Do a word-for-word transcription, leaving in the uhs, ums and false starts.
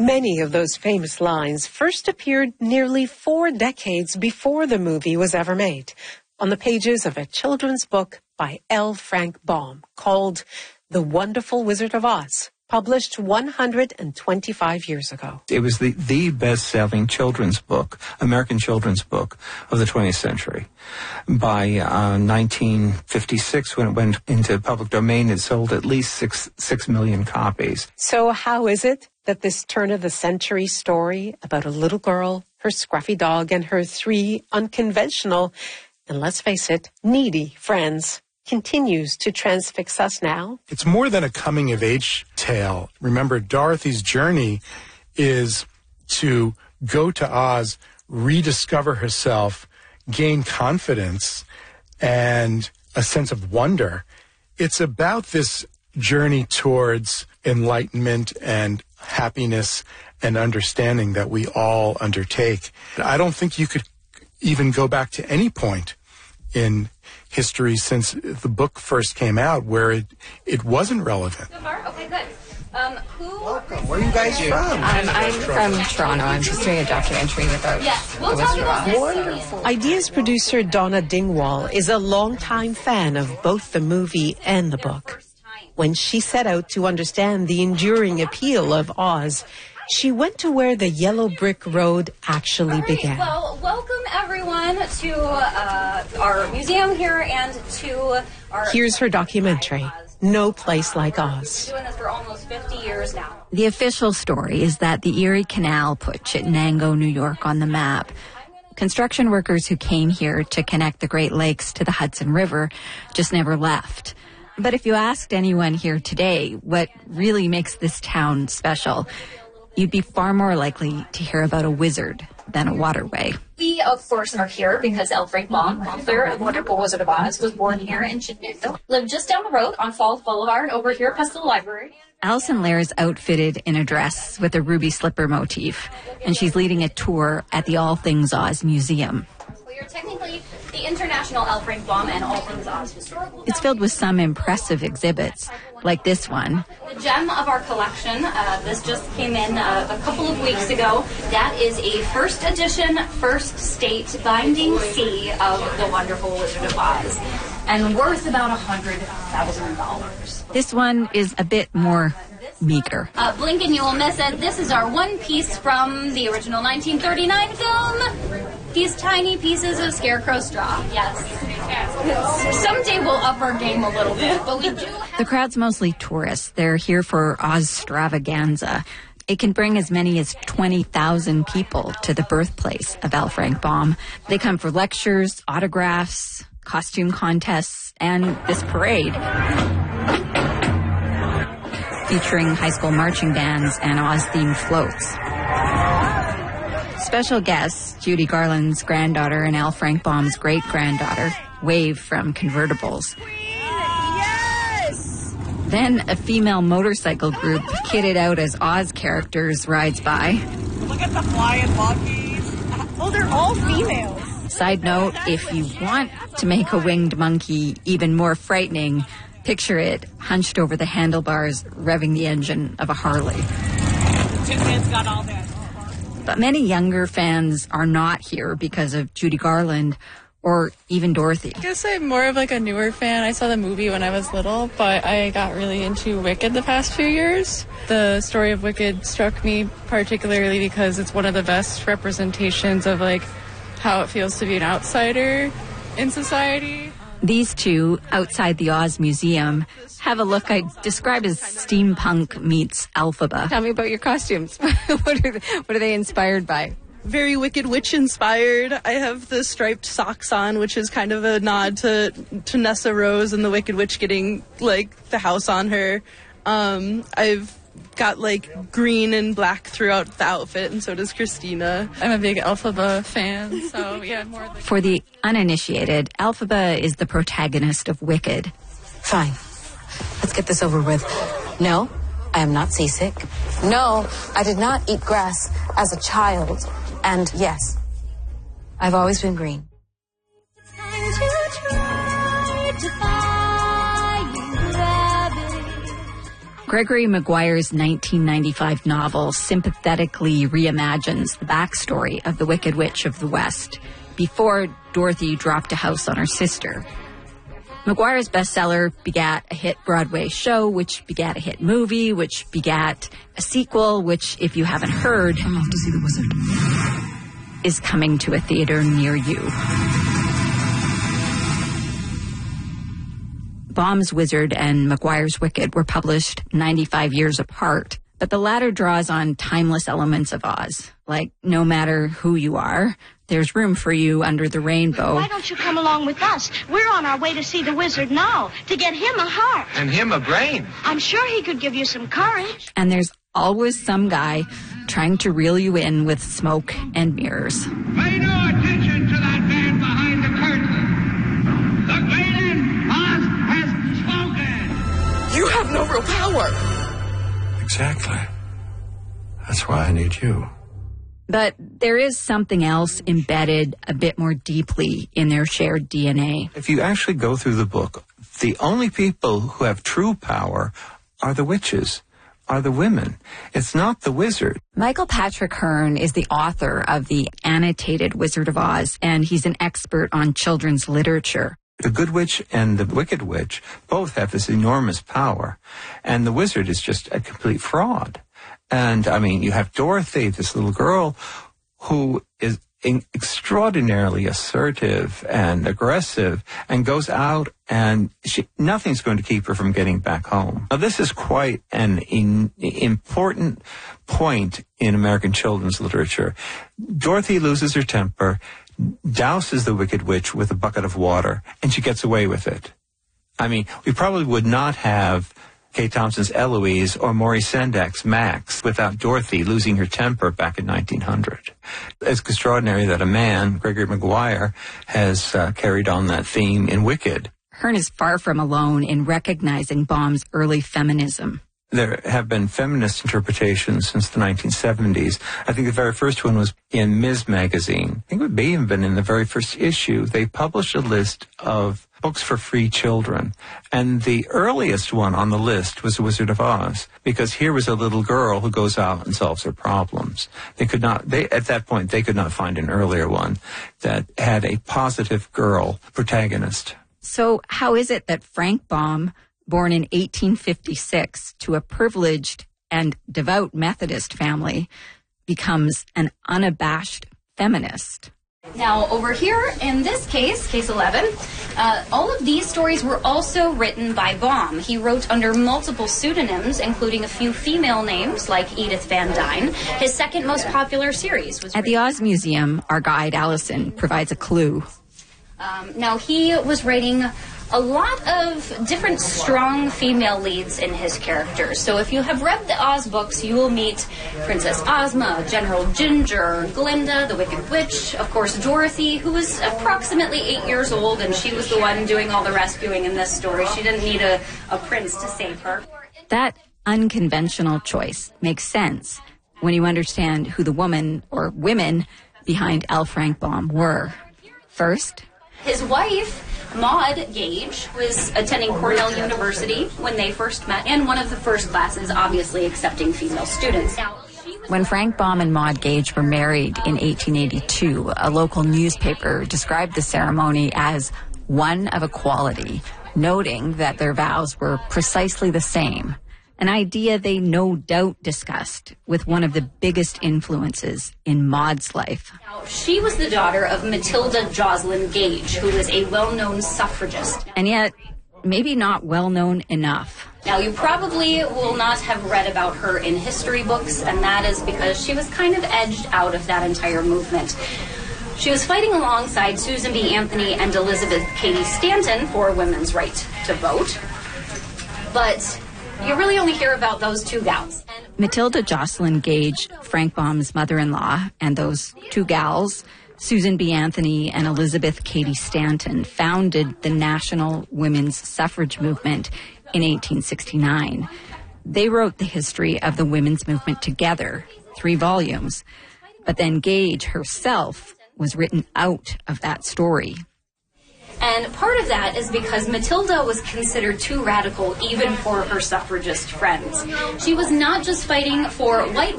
Many of those famous lines first appeared nearly four decades before the movie was ever made, on the pages of a children's book by L. Frank Baum called The Wonderful Wizard of Oz, published one hundred twenty-five years ago. It was the, the best-selling children's book, American children's book of the twentieth century. By uh, nineteen fifty-six, when it went into public domain, it sold at least six, six million copies. So how is it that this turn-of-the-century story about a little girl, her scruffy dog, and her three unconventional, and let's face it, needy friends continues to transfix us now? It's more than a coming-of-age tale. Remember, Dorothy's journey is to go to Oz, rediscover herself, gain confidence, and a sense of wonder. It's about this journey towards enlightenment and happiness and understanding that we all undertake. I don't think you could even go back to any point in history since the book first came out where it, it wasn't relevant. So far? Okay, good. Um, who... Welcome. Where are you guys from? Um, I'm from Toronto. I'm just doing a documentary about yes, we'll the tell Wizard you of about Oz. this. Wonderful. Ideas producer Donna Dingwall is a longtime fan of both the movie and the book. When she set out to understand the enduring appeal of Oz, she went to where the yellow brick road actually All right, began. Well, welcome everyone to uh, our museum here and to our... Here's her documentary, No Place Like Oz. We've been doing this for almost fifty years now. The official story is that the Erie Canal put Chittenango, New York on the map. Construction workers who came here to connect the Great Lakes to the Hudson River just never left. But if you asked anyone here today what really makes this town special, you'd be far more likely to hear about a wizard than a waterway. We, of course, are here because L. Frank Baum, author of Wonderful Wizard of Oz, was born here in Chittenango. Lived just down the road on Falls Boulevard over here past the library. Alison Lair's outfitted in a dress with a ruby slipper motif, and she's leading a tour at the All Things Oz Museum. We are technically the International L. Frank Baum and All Things Oz Historical. It's filled with some impressive exhibits, like this one. The gem of our collection, uh, this just came in uh, a couple of weeks ago. That is a first edition, first state binding fee of The Wonderful Wizard of Oz, and worth about one hundred thousand dollars. This one is a bit more meager. Uh, blink and you will miss it. This is our one piece from the original nineteen thirty-nine film. These tiny pieces of scarecrow straw. Yes. Someday we'll up our game a little bit, but we do have... The crowd's mostly tourists. They're here for Ozstravaganza. It can bring as many as twenty thousand people to the birthplace of L. Frank Baum. They come for lectures, autographs, costume contests, and this parade featuring high school marching bands and Oz-themed floats. Special guests, Judy Garland's granddaughter and L. Frank Baum's great-granddaughter, wave from convertibles. Yes! Then a female motorcycle group kitted out as Oz characters rides by. Look at the flying monkeys. Oh, they're all females. Side note, if you want to make a winged monkey even more frightening, picture it hunched over the handlebars, revving the engine of a Harley. Tin Man's got all that. But many younger fans are not here because of Judy Garland or even Dorothy. I guess I'm more of like a newer fan. I saw the movie when I was little, but I got really into Wicked the past few years. The story of Wicked struck me particularly because it's one of the best representations of like how it feels to be an outsider in society. These two, outside the Oz Museum, have a look I describe as steampunk meets Elphaba. Tell me about your costumes. what, are they, what are they inspired by? Very Wicked Witch inspired. I have the striped socks on, which is kind of a nod to, to Nessa Rose and the Wicked Witch getting, like, the house on her. Um, I've got, like, green and black throughout the outfit, and so does Christina. I'm a big Elphaba fan, so yeah, more like... For the uninitiated, Elphaba is the protagonist of Wicked. Fine. Let's get this over with. No, I am not seasick. No, I did not eat grass as a child. And yes, I've always been green. Gregory Maguire's nineteen ninety-five novel sympathetically reimagines the backstory of the Wicked Witch of the West before Dorothy dropped a house on her sister. Maguire's bestseller begat a hit Broadway show, which begat a hit movie, which begat a sequel, which, if you haven't heard, I'm off to see the wizard, is coming to a theater near you. Baum's Wizard and Maguire's Wicked were published ninety-five years apart, but the latter draws on timeless elements of Oz, like no matter who you are, there's room for you under the rainbow. Why don't you come along with us? We're on our way to see the wizard now, to get him a heart. And him a brain. I'm sure he could give you some courage. And there's always some guy trying to reel you in with smoke and mirrors. Pay no attention to that man behind the curtain. The Galen Oz has spoken. You have no real power. Exactly. That's why I need you. But there is something else embedded a bit more deeply in their shared D N A. If you actually go through the book, the only people who have true power are the witches, are the women. It's not the wizard. Michael Patrick Hearn is the author of the annotated Wizard of Oz, and he's an expert on children's literature. The Good Witch and the Wicked Witch both have this enormous power, and the wizard is just a complete fraud. And, I mean, you have Dorothy, this little girl, who is in extraordinarily assertive and aggressive and goes out and she, nothing's going to keep her from getting back home. Now, this is quite an in, important point in American children's literature. Dorothy loses her temper, douses the Wicked Witch with a bucket of water, and she gets away with it. I mean, we probably would not have Kay Thompson's Eloise or Maurice Sendak's Max without Dorothy losing her temper back in nineteen hundred. It's extraordinary that a man, Gregory Maguire, has uh, carried on that theme in Wicked. Hearn is far from alone in recognizing Baum's early feminism. There have been feminist interpretations since the nineteen seventies. I think the very first one was in Miz Magazine. I think it may have been in the very first issue. They published a list of books for free children. And the earliest one on the list was The Wizard of Oz, because here was a little girl who goes out and solves her problems. They could not, they, at that point, they could not find an earlier one that had a positive girl protagonist. So how is it that Frank Baum, born in eighteen fifty-six to a privileged and devout Methodist family, becomes an unabashed feminist? Now, over here, in this case, case eleven, uh, all of these stories were also written by Baum. He wrote under multiple pseudonyms, including a few female names like Edith Van Dyne. His second most popular series was... At the Oz Museum, our guide, Allison, provides a clue. Um, now, he was writing a lot of different strong female leads in his characters. So if you have read the Oz books, you will meet Princess Ozma, General Ginger, Glinda, the Wicked Witch, of course Dorothy, who was approximately eight years old, and she was the one doing all the rescuing in this story. She didn't need a, a prince to save her. That unconventional choice makes sense when you understand who the woman or women behind L. Frank Baum were. First, his wife, Maud Gage, was attending Cornell University when they first met, and one of the first classes, obviously, accepting female students. Now, when Frank Baum and Maud Gage were married in eighteen eighty-two, a local newspaper described the ceremony as one of equality, noting that their vows were precisely the same, an idea they no doubt discussed with one of the biggest influences in Maud's life. Now, she was the daughter of Matilda Joslyn Gage, who was a well-known suffragist. And yet, maybe not well-known enough. Now, you probably will not have read about her in history books, and that is because she was kind of edged out of that entire movement. She was fighting alongside Susan B. Anthony and Elizabeth Cady Stanton for women's right to vote. But you really only hear about those two gals. Matilda Joslyn Gage, Frank Baum's mother-in-law, and those two gals, Susan B. Anthony and Elizabeth Cady Stanton, founded the National Women's Suffrage Movement in eighteen sixty-nine. They wrote the history of the women's movement together, three volumes. But then Gage herself was written out of that story. And part of that is because Matilda was considered too radical even for her suffragist friends. She was not just fighting for white